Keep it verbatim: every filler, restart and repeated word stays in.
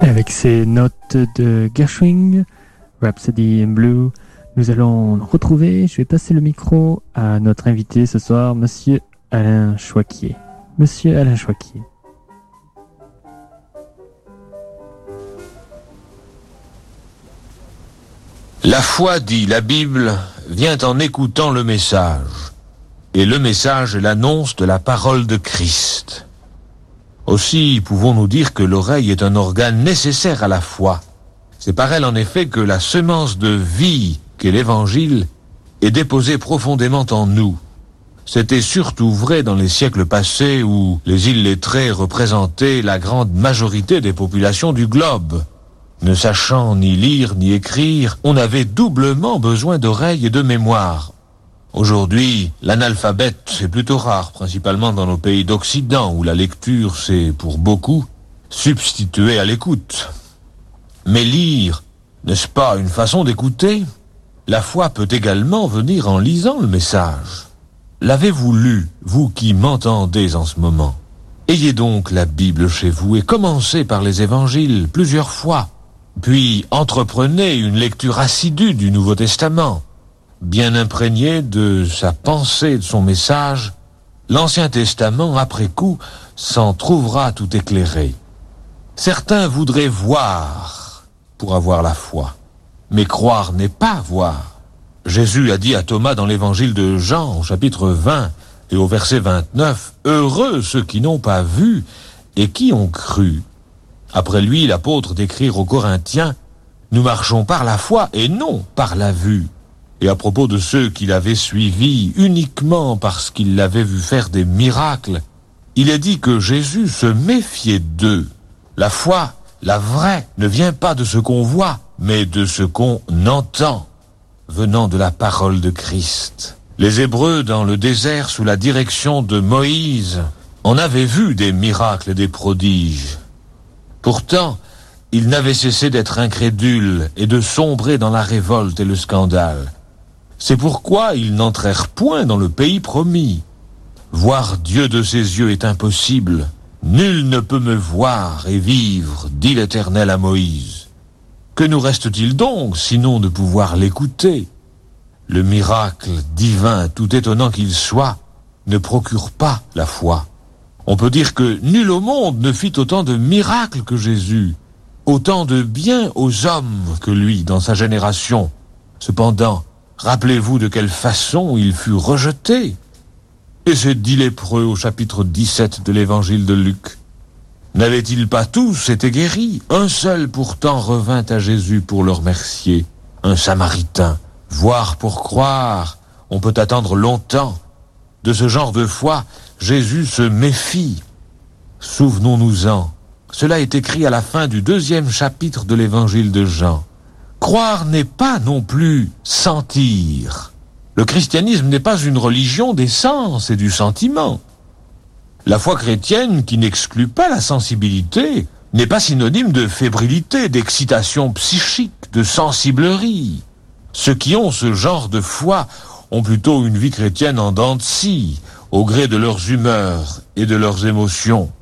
Avec ces notes de Gershwin, Rhapsody in Blue, nous allons retrouver, je vais passer le micro à notre invité ce soir, Monsieur Alain Choiquier. Monsieur Alain Choiquier. La foi, dit la Bible, vient en écoutant le message. Et le message est l'annonce de la parole de Christ. Aussi, pouvons-nous dire que l'oreille est un organe nécessaire à la foi. C'est par elle, en effet, que la semence de vie qu'est l'Évangile est déposée profondément en nous. C'était surtout vrai dans les siècles passés où les illettrés représentaient la grande majorité des populations du globe. Ne sachant ni lire ni écrire, on avait doublement besoin d'oreilles et de mémoire. Aujourd'hui, l'analphabète est plutôt rare, principalement dans nos pays d'Occident, où la lecture s'est, pour beaucoup, substituée à l'écoute. Mais lire, n'est-ce pas une façon d'écouter ? La foi peut également venir en lisant le message. L'avez-vous lu, vous qui m'entendez en ce moment ? Ayez donc la Bible chez vous et commencez par les évangiles plusieurs fois. Puis entreprenez une lecture assidue du Nouveau Testament. Bien imprégné de sa pensée et de son message, l'Ancien Testament, après coup, s'en trouvera tout éclairé. Certains voudraient voir pour avoir la foi, mais croire n'est pas voir. Jésus a dit à Thomas dans l'évangile de Jean, au chapitre vingt et au verset vingt-neuf, « Heureux ceux qui n'ont pas vu et qui ont cru ». Après lui, l'apôtre d'écrire aux Corinthiens, « Nous marchons par la foi et non par la vue ». Et à propos de ceux qui l'avaient suivi uniquement parce qu'ils l'avaient vu faire des miracles, il est dit que Jésus se méfiait d'eux. La foi, la vraie, ne vient pas de ce qu'on voit, mais de ce qu'on entend, venant de la parole de Christ. Les Hébreux, dans le désert, sous la direction de Moïse, en avaient vu des miracles et des prodiges. Pourtant, ils n'avaient cessé d'être incrédules et de sombrer dans la révolte et le scandale. C'est pourquoi ils n'entrèrent point dans le pays promis. Voir Dieu de ses yeux est impossible. Nul ne peut me voir et vivre, dit l'Éternel à Moïse. Que nous reste-t-il donc, sinon de pouvoir l'écouter ? Le miracle divin, tout étonnant qu'il soit, ne procure pas la foi. On peut dire que nul au monde ne fit autant de miracles que Jésus, autant de bien aux hommes que lui dans sa génération. Cependant, rappelez-vous de quelle façon il fut rejeté. Et c'est dit lépreux au chapitre dix-sept de l'évangile de Luc. N'avaient-ils pas tous été guéris ? Un seul pourtant revint à Jésus pour le remercier, un Samaritain. Voir pour croire, on peut attendre longtemps. De ce genre de foi, Jésus se méfie. Souvenons-nous-en. Cela est écrit à la fin du deuxième chapitre de l'évangile de Jean. Croire n'est pas non plus sentir. Le christianisme n'est pas une religion des sens et du sentiment. La foi chrétienne, qui n'exclut pas la sensibilité, n'est pas synonyme de fébrilité, d'excitation psychique, de sensiblerie. Ceux qui ont ce genre de foi ont plutôt une vie chrétienne en dents de scie, au gré de leurs humeurs et de leurs émotions.